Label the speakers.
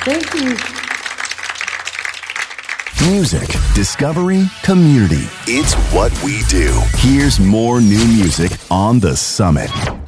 Speaker 1: Thank you.
Speaker 2: Music, discovery, community. It's what we do. Here's more new music on The Summit.